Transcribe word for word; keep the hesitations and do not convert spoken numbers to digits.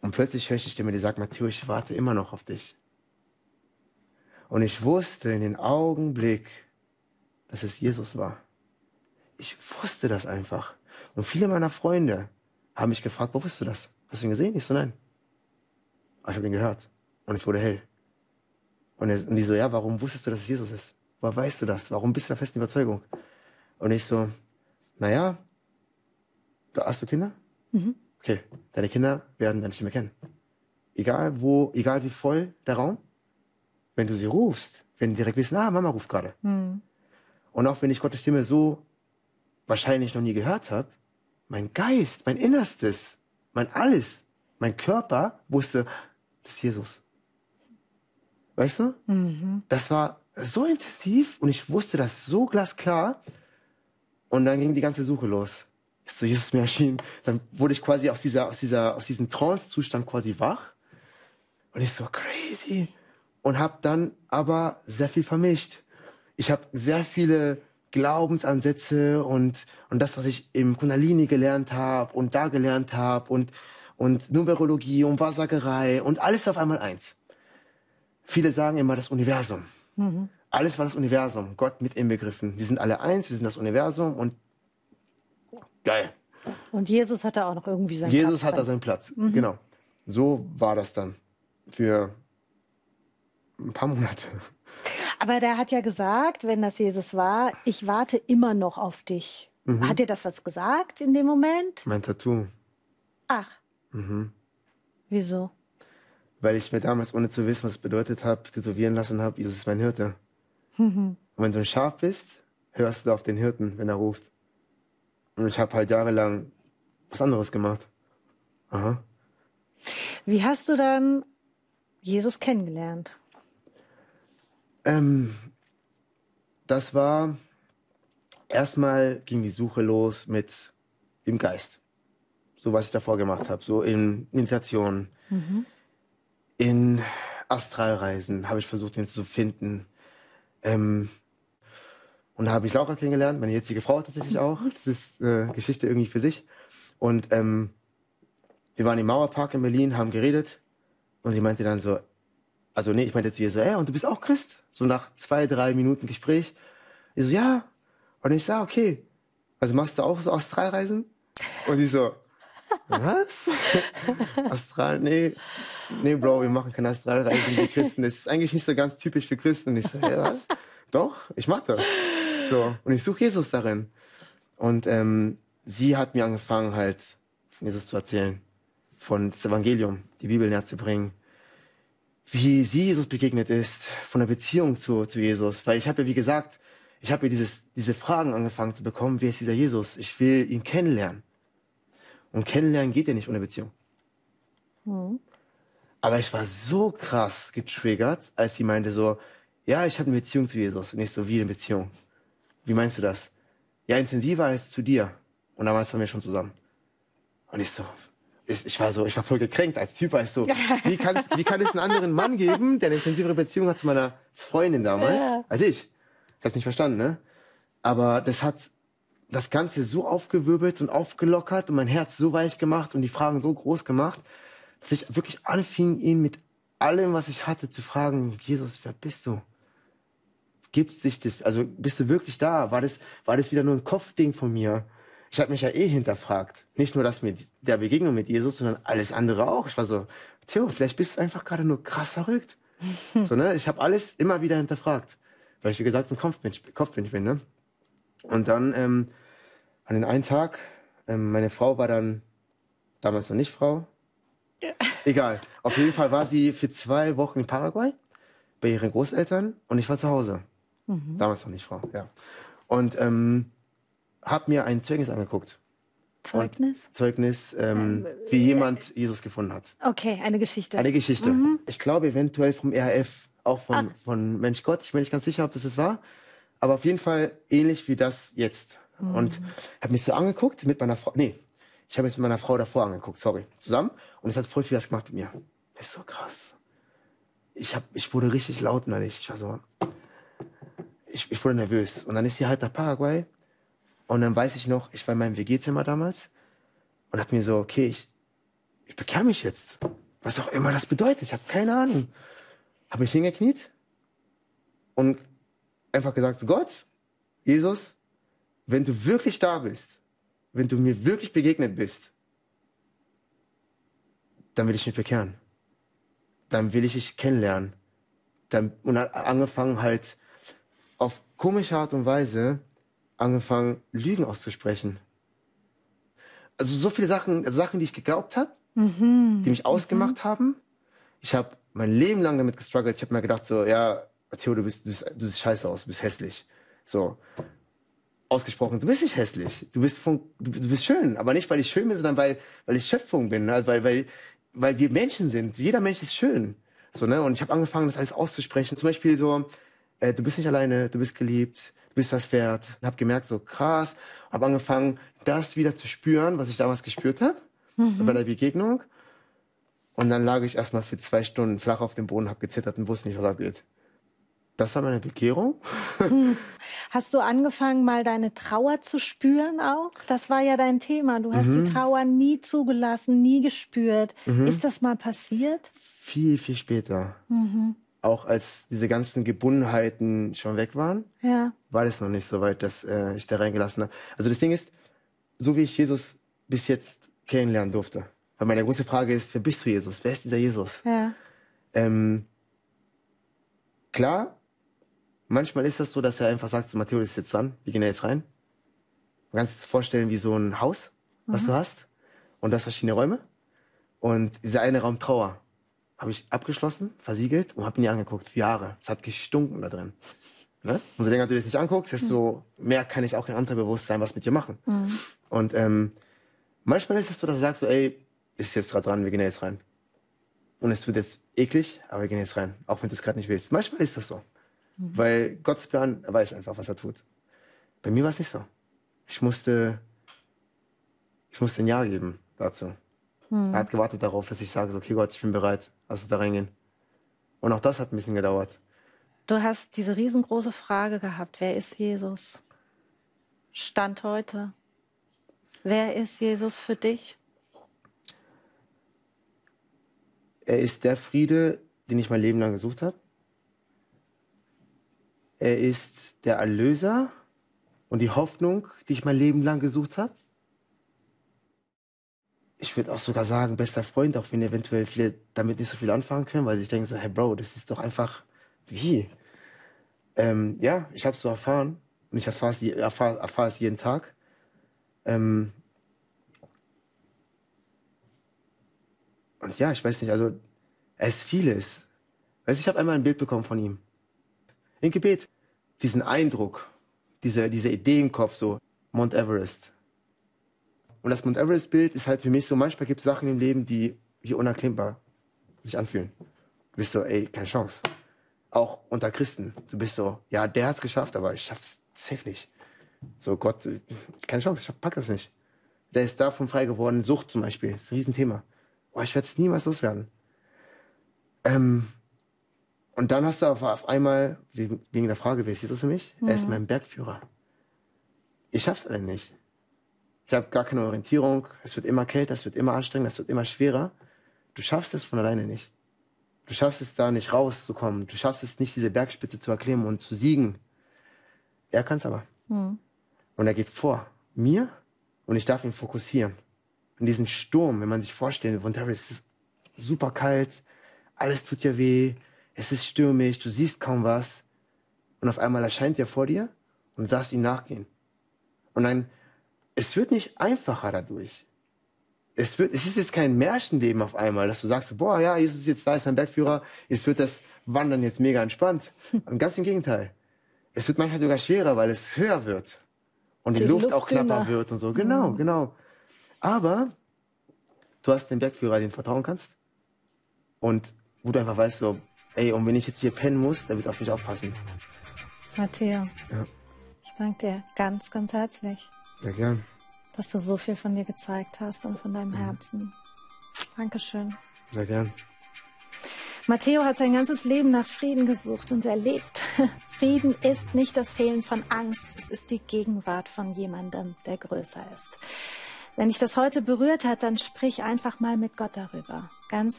Und plötzlich höre ich die Stimme, die sagt, Matteo, ich warte immer noch auf dich. Und ich wusste in den Augenblick, dass es Jesus war. Ich wusste das einfach. Und viele meiner Freunde haben mich gefragt, wo wusstest du das? Hast du ihn gesehen? Ich so, nein. Aber ich habe ihn gehört. Und es wurde hell. Und, er, und die so, ja, warum wusstest du, dass es Jesus ist? Woher weißt du das? Warum bist du der festen Überzeugung? Und ich so, naja, hast du Kinder? Mhm. Okay, deine Kinder werden deine Stimme kennen. Egal wo, egal wie voll der Raum, wenn du sie rufst, wenn die direkt wissen, ah, Mama ruft gerade. Mhm. Und auch wenn ich Gottes Stimme so wahrscheinlich noch nie gehört habe, mein Geist, mein Innerstes, mein Alles, mein Körper wusste, das ist Jesus. Weißt du? Mhm. Das war so intensiv und ich wusste das so glasklar. Und dann ging die ganze Suche los. Ist so Jesus mir erschienen. Dann wurde ich quasi aus dieser, aus dieser, aus diesem Trance-Zustand quasi wach. Und ich so crazy. Und habe dann aber sehr viel vermischt. Ich habe sehr viele Glaubensansätze und, und das, was ich im Kundalini gelernt habe und da gelernt habe und, und Numerologie und Wahrsagerei und alles auf einmal eins. Viele sagen immer das Universum. Mhm. Alles war das Universum, Gott mit inbegriffen. Wir sind alle eins, wir sind das Universum und geil. Und Jesus hatte auch noch irgendwie seinen Jesus Platz hat da drin. seinen Platz, Mhm. genau. So war das dann für ein paar Monate. Aber der hat ja gesagt, wenn das Jesus war, ich warte immer noch auf dich. Mhm. Hat dir das was gesagt in dem Moment? Mein Tattoo. Ach, Mhm. wieso? Weil ich mir damals, ohne zu wissen, was es bedeutet habe, tätowieren lassen habe, Jesus ist mein Hirte. Mhm. Und wenn du ein Schaf bist, hörst du auf den Hirten, wenn er ruft. Und ich habe halt jahrelang was anderes gemacht. Aha. Wie hast du dann Jesus kennengelernt? Ähm, das war, erstmal ging die Suche los mit dem Geist. So, was ich davor gemacht habe. So in Meditation, Mhm. in Astralreisen habe ich versucht, ihn zu finden. Ähm, und da habe ich Laura kennengelernt, meine jetzige Frau tatsächlich auch. Das ist eine Geschichte irgendwie für sich. Und ähm, wir waren im Mauerpark in Berlin, haben geredet. Und sie meinte dann so, also nee, ich meinte zu ihr so, ey, und du bist auch Christ? So nach zwei, drei Minuten Gespräch. Ich so, ja. Und ich so, ah, okay. Also machst du auch so Astralreisen? Und sie so, was? Astral, nee, nee, Bro, wir machen keine Astralreisen wie Christen. Das ist eigentlich nicht so ganz typisch für Christen. Und ich so, hey, was? Doch, ich mach das. So, und ich suche Jesus darin. Und ähm, sie hat mir angefangen, halt von Jesus zu erzählen, von das Evangelium, die Bibel näher zu bringen, wie sie Jesus begegnet ist, von der Beziehung zu, zu Jesus. Weil ich habe ja, wie gesagt, ich habe ja dieses, diese Fragen angefangen zu bekommen, wer ist dieser Jesus? Ich will ihn kennenlernen. Und kennenlernen geht ja nicht ohne Beziehung. Mhm. Aber ich war so krass getriggert, als sie meinte so, ja, ich habe eine Beziehung zu Jesus. Und ich so, wie eine Beziehung? Wie meinst du das? Ja, intensiver als zu dir. Und damals waren wir schon zusammen. Und ich so, ich, ich war so, ich war voll gekränkt als Typ, als so, wie, kann's, wie kann es einen anderen Mann geben, der eine intensivere Beziehung hat zu meiner Freundin damals, Ja. als ich? Ich hab's nicht verstanden, ne? Aber das hat das Ganze so aufgewirbelt und aufgelockert und mein Herz so weich gemacht und die Fragen so groß gemacht, dass ich wirklich anfing, ihn mit allem, was ich hatte, zu fragen, Jesus, wer bist du? Gibt's dich das, also bist du wirklich da? War das, war das wieder nur ein Kopfding von mir? Ich habe mich ja eh hinterfragt. Nicht nur das mit der Begegnung mit Jesus, sondern alles andere auch. Ich war so, Theo, vielleicht bist du einfach gerade nur krass verrückt. So, ne? Ich habe alles immer wieder hinterfragt. Weil ich, wie gesagt, ein Kopfmensch, Kopfmensch bin, ne? Und dann, ähm, an den einen Tag, ähm, meine Frau war dann damals noch nicht Frau. Egal. Auf jeden Fall war sie für zwei Wochen in Paraguay bei ihren Großeltern und ich war zu Hause. Mhm. Damals noch nicht Frau, ja. Und ähm, hab mir ein Zeugnis angeguckt. Zeugnis? Und Zeugnis, ähm, wie jemand Jesus gefunden hat. Okay, eine Geschichte. Eine Geschichte. Mhm. Ich glaube eventuell vom R A F, auch von, Ah. von Mensch Gott. Ich bin nicht ganz sicher, ob das es war. Aber auf jeden Fall ähnlich wie das jetzt. Mhm. Und habe mich so angeguckt mit meiner Frau. Nee, ich habe mich mit meiner Frau davor angeguckt, sorry. Zusammen. Und es hat voll viel was gemacht mit mir. Das ist so krass. Ich, hab, ich wurde richtig laut innerlich. Ich war so... Ich, ich wurde nervös. Und dann ist sie halt nach Paraguay. Und dann weiß ich noch, ich war in meinem W G-Zimmer damals. Und dachte mir so, okay, ich, ich bekehre mich jetzt. Was auch immer das bedeutet. Ich habe keine Ahnung. Habe mich hingekniet und einfach gesagt, so Gott, Jesus, wenn du wirklich da bist, wenn du mir wirklich begegnet bist, dann will ich mich bekehren. Dann will ich dich kennenlernen. Dann, und hat angefangen halt auf komische Art und Weise angefangen, Lügen auszusprechen. Also so viele Sachen, also Sachen, die ich geglaubt habe, Mhm. die mich ausgemacht Mhm. haben. Ich habe mein Leben lang damit gestruggelt. Ich habe mir gedacht so, ja, Matteo, du bist, du bist, du siehst scheiße aus, du bist hässlich. So. Ausgesprochen, du bist nicht hässlich. Du bist, von, du, du bist schön. Aber nicht, weil ich schön bin, sondern weil, weil ich Schöpfung bin. Ne? Weil, weil, weil wir Menschen sind. Jeder Mensch ist schön. So, ne? Und ich habe angefangen, das alles auszusprechen. Zum Beispiel so, äh, du bist nicht alleine, du bist geliebt, du bist was wert. Und habe gemerkt, so krass. Habe angefangen, das wieder zu spüren, was ich damals gespürt habe. Mhm. Bei der Begegnung. Und dann lag ich erstmal für zwei Stunden flach auf dem Boden, habe gezittert und wusste nicht, was abgeht. Das war meine Bekehrung. Hm. Hast du angefangen, mal deine Trauer zu spüren auch? Das war ja dein Thema. Du hast Mhm. die Trauer nie zugelassen, nie gespürt. Mhm. Ist das mal passiert? Viel, viel später. Mhm. Auch als diese ganzen Gebundenheiten schon weg waren, Ja. war das noch nicht so weit, dass äh, ich da reingelassen habe. Also das Ding ist, so wie ich Jesus bis jetzt kennenlernen durfte. Weil meine große Frage ist, wer bist du, Jesus? Wer ist dieser Jesus? Ja. Ähm, klar, manchmal ist das so, dass er einfach sagt, so Matteo, das ist jetzt dran, wir gehen da jetzt rein. Man kann sich das vorstellen wie so ein Haus, was Mhm. du hast. Und du hast verschiedene Räume. Und dieser eine Raum Trauer habe ich abgeschlossen, versiegelt und habe ihn nie angeguckt, für Jahre. Es hat gestunken da drin. Ne? Umso länger du das nicht anguckst, desto mehr kann es auch in Unterbewusstsein was mit dir machen. Mhm. Und ähm, manchmal ist es so, dass du sagst, so, ey, ist jetzt gerade dran, wir gehen da jetzt rein. Und es wird jetzt eklig, aber wir gehen jetzt rein, auch wenn du es gerade nicht willst. Manchmal ist das so. Mhm. Weil Gottes Plan, er weiß einfach, was er tut. Bei mir war es nicht so. Ich musste, ich musste ein Ja geben dazu. Mhm. Er hat gewartet darauf, dass ich sage, so, okay Gott, ich bin bereit, lass uns da reingehen. Und auch das hat ein bisschen gedauert. Du hast diese riesengroße Frage gehabt, wer ist Jesus? Stand heute. Wer ist Jesus für dich? Er ist der Friede, den ich mein Leben lang gesucht habe. Er ist der Erlöser und die Hoffnung, die ich mein Leben lang gesucht habe. Ich würde auch sogar sagen, bester Freund, auch wenn eventuell viele damit nicht so viel anfangen können, weil sie denken so, hey Bro, das ist doch einfach, wie? Ähm, ja, ich habe es so erfahren und ich erfahre es, erfahr, erfahr es jeden Tag. Ähm und ja, ich weiß nicht, also er ist vieles. Weißt du, ich habe einmal ein Bild bekommen von ihm. Im Gebet. Diesen Eindruck, diese, diese Idee im Kopf, so Mount Everest. Und das Mount Everest-Bild ist halt für mich so, manchmal gibt es Sachen im Leben, die wie unerklimmbar sich anfühlen. Du bist so, ey, keine Chance. Auch unter Christen. Du bist so, ja, der hat's geschafft, aber ich schaff's safe nicht. So, Gott, keine Chance, ich pack das nicht. Der ist davon frei geworden, Sucht zum Beispiel, das ist ein Riesenthema. Boah, ich werde es niemals loswerden. Ähm, und dann hast du auf, auf einmal, wegen, wegen der Frage, wer ist Jesus für mich? Mhm. Er ist mein Bergführer. Ich schaff's alle nicht. Ich habe gar keine Orientierung. Es wird immer kälter, es wird immer anstrengender, es wird immer schwerer. Du schaffst es von alleine nicht. Du schaffst es da nicht rauszukommen. Du schaffst es nicht, diese Bergspitze zu erklimmen und zu siegen. Er kann es aber. Mhm. Und er geht vor mir und ich darf ihn fokussieren. In diesen Sturm, wenn man sich vorstellt, von Terry, es ist super kalt, alles tut dir weh, es ist stürmisch, du siehst kaum was. Und auf einmal erscheint er vor dir und du darfst ihm nachgehen. Und dann, es wird nicht einfacher dadurch. Es, wird, es ist jetzt kein Märchenleben auf einmal, dass du sagst, boah, ja, Jesus ist jetzt da, ist mein Bergführer, es wird das Wandern jetzt mega entspannt. Und ganz im Gegenteil. Es wird manchmal sogar schwerer, weil es höher wird. Und die, die Luft, Luft auch knapper dünner wird und so. Genau, mhm. genau. Aber du hast den Bergführer, den du vertrauen kannst. Und wo du einfach weißt, so, ey, und wenn ich jetzt hier pennen muss, der wird auf mich aufpassen. Matteo, ja. Ich danke dir ganz, ganz herzlich. Ja, gern. Dass du so viel von dir gezeigt hast und von deinem Herzen. Dankeschön. Ja, gern. Matteo hat sein ganzes Leben nach Frieden gesucht und erlebt. Frieden ist nicht das Fehlen von Angst, es ist die Gegenwart von jemandem, der größer ist. Wenn dich das heute berührt hat, dann sprich einfach mal mit Gott darüber. Ganz